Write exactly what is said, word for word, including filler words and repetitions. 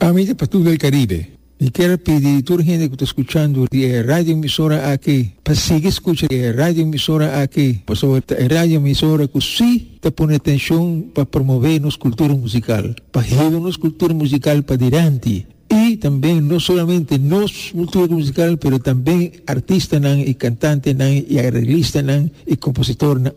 Amiga para todo el Caribe, y quiero pedir a toda la gente que está escuchando la radio emisora aquí, para seguir escuchando la radio emisora aquí, pues sobre la radio emisora que sí te pone atención para promover nuestra cultura musical, para llevar nuestra cultura musical para adelante. Y también no solamente nuestra cultura musical, pero también artistas y cantantes y arreglistas y compositores